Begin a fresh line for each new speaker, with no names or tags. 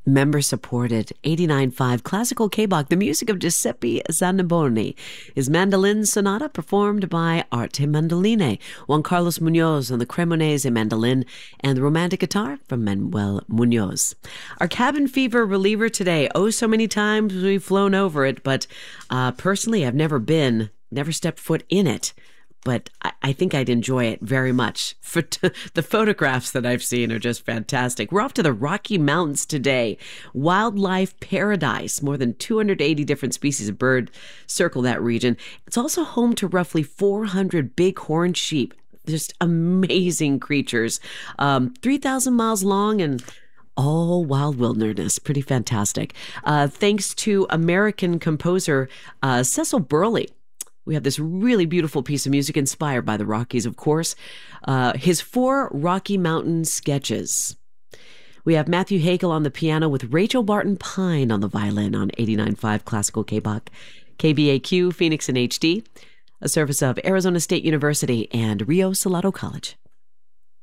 member-supported 89.5 classical K-Bach, the music of Giuseppe Zanniboni, is Mandolin Sonata performed by Arte Mandoline, Juan Carlos Munoz on the Cremonese mandolin, and the romantic guitar from Manuel Munoz. Our cabin fever reliever today. Oh, so many times we've flown over it, but personally I've never stepped foot in it. But I think I'd enjoy it very much. The photographs that I've seen are just fantastic. We're off to the Rocky Mountains today. Wildlife paradise. More than 280 different species of bird circle that region. It's also home to roughly 400 bighorn sheep. Just amazing creatures. 3,000 miles long and all wild wilderness. Pretty fantastic. Thanks to American composer Cecil Burley. We have this really beautiful piece of music inspired by the Rockies, of course. His 4 Rocky Mountain sketches. We have Matthew Hagel on the piano with Rachel Barton Pine on the violin on 89.5 Classical K-Bach, KBAQ, Phoenix in HD, a service of Arizona State University and Rio Salado College.